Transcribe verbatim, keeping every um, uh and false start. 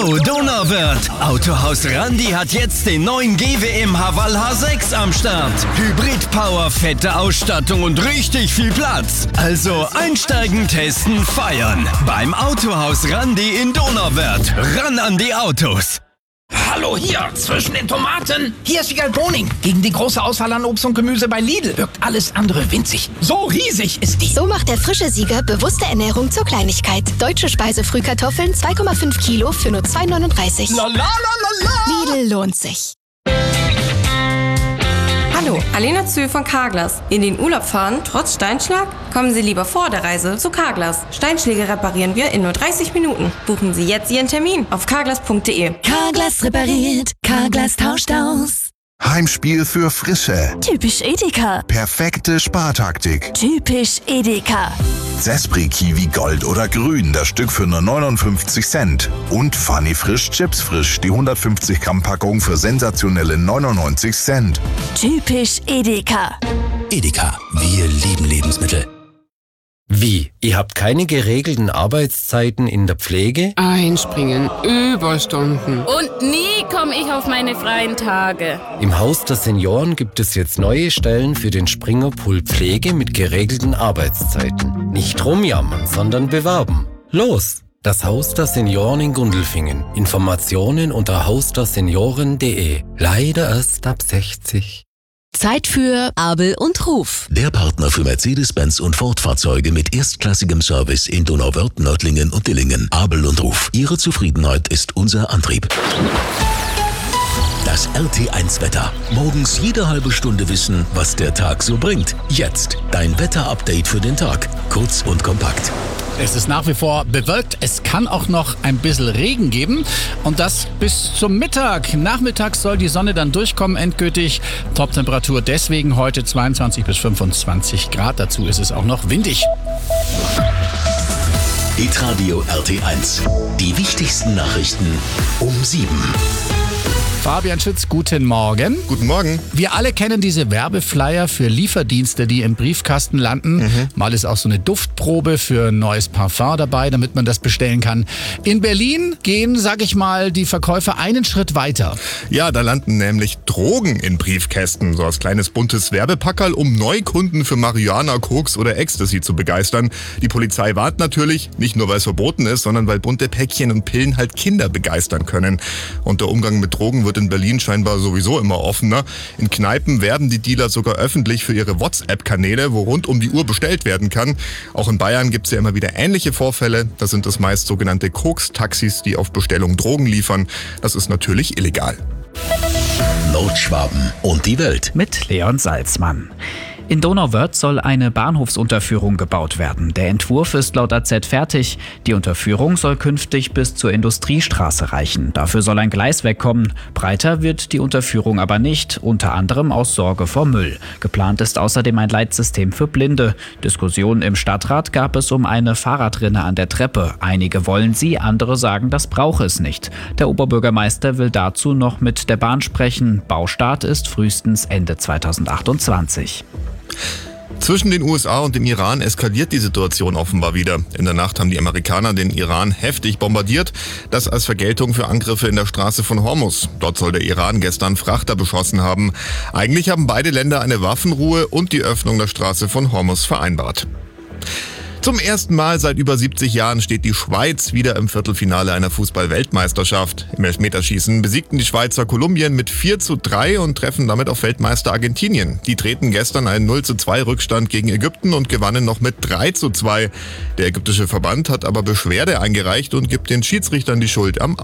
Hallo Donauwörth! Autohaus Randi hat jetzt den neuen G W M Haval H sechs am Start. Hybrid-Power, fette Ausstattung und richtig viel Platz. Also einsteigen, testen, feiern. Beim Autohaus Randi in Donauwörth. Ran an die Autos! Hallo hier, zwischen den Tomaten. Hier ist Wiegald Boning. Gegen die große Auswahl an Obst und Gemüse bei Lidl wirkt alles andere winzig. So riesig ist die. So macht der frische Sieger bewusste Ernährung zur Kleinigkeit. Deutsche Speisefrühkartoffeln zwei Komma fünf Kilo für nur zwei neununddreißig. La la la la la. Lidl lohnt sich. Hallo, Alena Zühl von Carglass. In den Urlaub fahren, trotz Steinschlag? Kommen Sie lieber vor der Reise zu Carglass. Steinschläge reparieren wir in nur dreißig Minuten. Buchen Sie jetzt Ihren Termin auf carglass punkt de. Carglass repariert, Carglass tauscht aus. Heimspiel für Frische. Typisch Edeka. Perfekte Spartaktik. Typisch Edeka. Zespri Kiwi Gold oder Grün, das Stück für nur neunundfünfzig Cent. Und Funny Frisch Chips Frisch, die hundertfünfzig Gramm Packung für sensationelle neunundneunzig Cent. Typisch Edeka. Edeka, wir lieben Lebensmittel. Wie? Ihr habt keine geregelten Arbeitszeiten in der Pflege? Einspringen, Überstunden. Und nie komme ich auf meine freien Tage. Im Haus der Senioren gibt es jetzt neue Stellen für den Springerpool Pflege mit geregelten Arbeitszeiten. Nicht rumjammern, sondern bewerben. Los! Das Haus der Senioren in Gundelfingen. Informationen unter haus der senioren punkt de. Leider erst ab sechzig. Zeit für Abel und Ruf. Der Partner für Mercedes-Benz und Ford-Fahrzeuge mit erstklassigem Service in Donauwörth, Nördlingen und Dillingen. Abel und Ruf. Ihre Zufriedenheit ist unser Antrieb. Das R T eins Wetter. Morgens jede halbe Stunde wissen, was der Tag so bringt. Jetzt dein Wetter-Update für den Tag. Kurz und kompakt. Es ist nach wie vor bewölkt. Es kann auch noch ein bisschen Regen geben. Und das bis zum Mittag. Nachmittags soll die Sonne dann durchkommen endgültig. Toptemperatur deswegen heute zweiundzwanzig bis fünfundzwanzig Grad. Dazu ist es auch noch windig. Hitradio R T eins. Die wichtigsten Nachrichten um sieben. Fabian Schütz, guten Morgen. Guten Morgen. Wir alle kennen diese Werbeflyer für Lieferdienste, die im Briefkasten landen. Mhm. Mal ist auch so eine Duftprobe für ein neues Parfum dabei, damit man das bestellen kann. In Berlin gehen, sag ich mal, die Verkäufer einen Schritt weiter. Ja, da landen nämlich Drogen in Briefkästen. So als kleines buntes Werbepackerl, um Neukunden für Marihuana, Koks oder Ecstasy zu begeistern. Die Polizei warnt natürlich, nicht nur weil es verboten ist, sondern weil bunte Päckchen und Pillen halt Kinder begeistern können. Und der Umgang mit Drogen wird in Berlin scheinbar sowieso immer offener. In Kneipen werben die Dealer sogar öffentlich für ihre WhatsApp-Kanäle, wo rund um die Uhr bestellt werden kann. Auch in Bayern gibt es ja immer wieder ähnliche Vorfälle. Da sind es meist sogenannte Koks-Taxis, die auf Bestellung Drogen liefern. Das ist natürlich illegal. Nordschwaben und die Welt. Mit Leon Salzmann. In Donauwörth soll eine Bahnhofsunterführung gebaut werden. Der Entwurf ist laut A Z fertig. Die Unterführung soll künftig bis zur Industriestraße reichen. Dafür soll ein Gleis wegkommen. Breiter wird die Unterführung aber nicht, unter anderem aus Sorge vor Müll. Geplant ist außerdem ein Leitsystem für Blinde. Diskussionen im Stadtrat gab es um eine Fahrradrinne an der Treppe. Einige wollen sie, andere sagen, das brauche es nicht. Der Oberbürgermeister will dazu noch mit der Bahn sprechen. Baustart ist frühestens Ende zweitausendachtundzwanzig. Zwischen den U S A und dem Iran eskaliert die Situation offenbar wieder. In der Nacht haben die Amerikaner den Iran heftig bombardiert. Das als Vergeltung für Angriffe in der Straße von Hormuz. Dort soll der Iran gestern Frachter beschossen haben. Eigentlich haben beide Länder eine Waffenruhe und die Öffnung der Straße von Hormuz vereinbart. Zum ersten Mal seit über siebzig Jahren steht die Schweiz wieder im Viertelfinale einer Fußball-Weltmeisterschaft. Im Elfmeterschießen besiegten die Schweizer Kolumbien mit vier zu drei und treffen damit auf Weltmeister Argentinien. Die treten gestern einen null zu zwei Rückstand gegen Ägypten und gewannen noch mit drei zu zwei. Der ägyptische Verband hat aber Beschwerde eingereicht und gibt den Schiedsrichtern die Schuld am